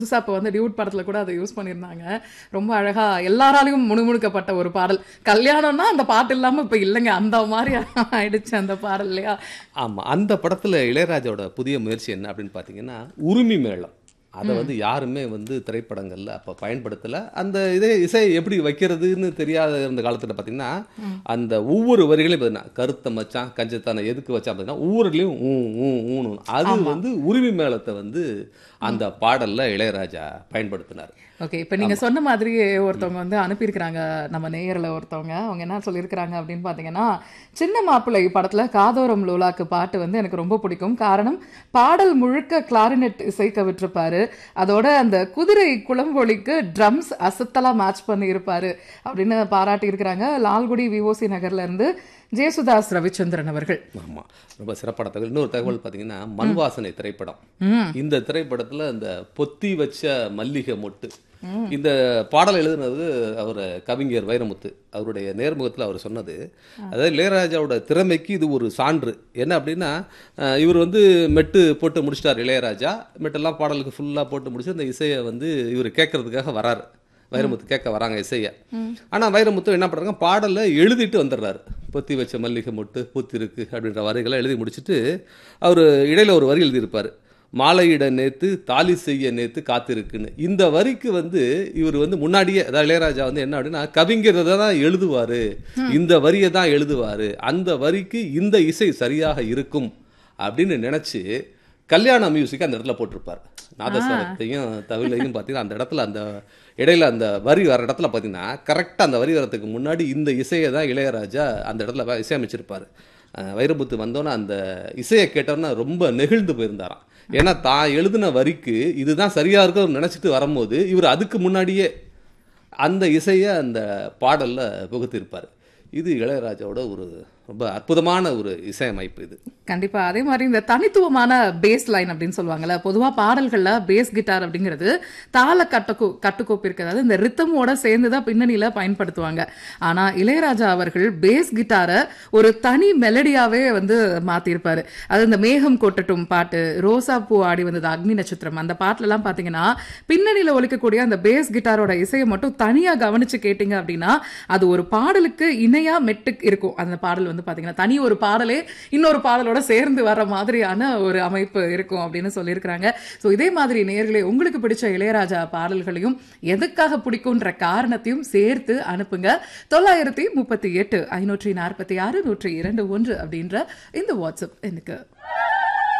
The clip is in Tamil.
புதுசா இப்ப வந்து டியூட் படத்துல கூட அதை யூஸ் பண்ணியிருந்தாங்க. ரொம்ப அழகா எல்லாராலையும் முணுமுணுக்கப்பட்ட ஒரு பாடல். கல்யாணம்னா அந்த பாட்டு இல்லாம இப்ப இல்லைங்க. அந்த மாரி ஆயிடுச்சு அந்த பாடல் இல்லையா? ஆமா. அந்த படத்துல இளையராஜாவோட புதிய முயற்சி என்ன அப்படின்னு பார்த்தீங்கன்னா, உருமி மேளம். அத வந்து யாருமே வந்து திரைப்படங்கள்ல அப்ப பயன்படுத்தல. அந்த இசை எப்படி வைக்கிறதுன்னு தெரியாத இருந்த காலத்துல பார்த்தீங்கன்னா, அந்த ஒவ்வொரு வரிகளையும் பார்த்தீங்கன்னா, கருத்த மச்சான், கஞ்சத்தான எதுக்கு வச்சான் பார்த்தீங்கன்னா, ஒவ்வொருலயும் ஊ ஊ ஊன்னு அது ஆமா. வந்து உருமி மேளத்த வந்து அந்த பாடல்ல இளையராஜா பயன்படுத்தினார். ஓகே. இப்ப நீங்க சொன்ன மாதிரியே ஒருத்தவங்க வந்து அனுப்பியிருக்கிறாங்க நம்ம நேயர்ல ஒருத்தவங்க. அவங்க என்ன சொல்லியிருக்கிறாங்க அப்படின்னு பார்த்தீங்கன்னா, சின்ன மாப்பிள்ளை படத்துல காதோரம் லோலாக்கு பாட்டு வந்து எனக்கு ரொம்ப பிடிக்கும். காரணம் பாடல் முழுக்க கிளாரினெட் இசைக்க விட்டிருப்பாரு. அதோட அந்த குதிரை குளம்பொலிக்கு ட்ரம்ஸ் அசத்தலா மேட்ச் பண்ணி இருப்பாரு அப்படின்னு பாராட்டி இருக்கிறாங்க. லால்குடி விஓசி நகர்ல இருந்து ஜேசுதாஸ் ரவிச்சந்திரன் அவர்கள். ஆமா. ரொம்ப சிறப்பான தகவல். இன்னொரு தகவல் பார்த்தீங்கன்னா, மண் வாசனை திரைப்படம். இந்த திரைப்படத்துல இந்த பொத்தி வச்ச மல்லிகை மொட்டு. இந்த பாடல் எழுதுனது அவர் கவிஞர் வைரமுத்து. அவருடைய நேர்முகத்தில் அவர் சொன்னது, அதாவது இளையராஜாவோட திறமைக்கு இது ஒரு சான்று. என்ன அப்படின்னா, இவர் வந்து மெட்டு போட்டு முடிச்சிட்டார் இளையராஜா. மெட்டெல்லாம் பாடலுக்கு ஃபுல்லாக போட்டு முடிச்சு அந்த இசையை வந்து இவர் கேட்கறதுக்காக வராரு. வைரமுத்து கேட்க வராங்க இசையை. ஆனால் வைரமுத்து என்ன பண்ணுறாங்க, பாடலை எழுதிட்டு வந்துடுறாரு. பொத்தி வச்ச மல்லிகை மொட்டு பூத்தி இருக்கு அப்படின்ற வரிகளை எழுதி முடிச்சுட்டு அவர் இடையில ஒரு வரி எழுதியிருப்பார். மாலையிட நேத்து தாலி செய்ய நேத்து காத்திருக்குன்னு. இந்த வரிக்கு வந்து இவர் வந்து முன்னாடியே, அதாவது இளையராஜா வந்து என்ன அப்படின்னா, கவிஞர் தான் எழுதுவாரு, இந்த வரியை தான் எழுதுவாரு, அந்த வரிக்கு இந்த இசை சரியாக இருக்கும் அப்படின்னு நினைச்சு கல்யாண மியூசிக் அந்த இடத்துல போட்டிருப்பார். நாதஸ்வரத்தையும் தவிலையும் பார்த்தீங்கன்னா அந்த இடத்துல அந்த இடையில அந்த வரி வர இடத்துல பார்த்தீங்கன்னா கரெக்டாக அந்த வரி வரத்துக்கு முன்னாடி இந்த இசையை தான் இளையராஜா அந்த இடத்துல இசையமைச்சிருப்பார். வைரமுத்து வந்தோன்னே அந்த இசையை கேட்டோன்னா ரொம்ப நெகிழ்ந்து போயிருந்தாராம். ஏன்னா தான் எழுதின வரிக்கு இதுதான் சரியாக இருக்கும் நினச்சிட்டு வரும்போது இவர் அதுக்கு முன்னாடியே அந்த இசையை அந்த பாடலில் புகுத்திருப்பார். இது இளையராஜாவோட ஒரு ரொம்ப அற்புதமான ஒரு இசையமைப்பு இது. கண்டிப்பா. அதே மாதிரி இந்த தனித்துவமான பேஸ் லைன் அப்படின்னு சொல்லுவாங்கல்ல, பொதுவா பாடல்கள்ல பேஸ் கிட்டார் அப்படிங்கிறது தாள கட்டுக்கோப்பு இருக்கு, அதாவது இந்த ரித்தமோட சேர்ந்துதான் பின்னணியில பயன்படுத்துவாங்க. ஆனா இளையராஜா அவர்கள் பேஸ் கிட்டாரை ஒரு தனி மெலடியாவே வந்து மாத்திருப்பாரு. அது இந்த மேகம் கொட்டட்டும் பாட்டு, ரோசா பூ ஆடி வந்தது அக்னி நட்சத்திரம், அந்த பாட்டுல எல்லாம் பாத்தீங்கன்னா பின்னணியில ஒலிக்கக்கூடிய அந்த பேஸ் கிட்டாரோட இசையை மட்டும் தனியா கவனிச்சு கேட்டீங்க அப்படின்னா அது ஒரு பாடலுக்கு இணையா மெட்டுக்கு இருக்கும். அந்த பாடல் வந்து பாத்தீங்கன்னா தனி ஒரு பாடலே இன்னொரு பாடலோட சேர்ந்து வர மாதிரியான ஒரு அமைப்பு இருக்கும் அப்படின்னு சொல்லியிருக்கிறாங்க. ஸோ இதே மாதிரி நேயர்களே, உங்களுக்கு பிடிச்ச இளையராஜா பாடல்களையும் எதுக்காக பிடிக்கும்ன்ற காரணத்தையும் சேர்த்து அனுப்புங்க. 938 546 102 1 அப்படின்ற இந்த வாட்ஸ்அப் எனக்கு.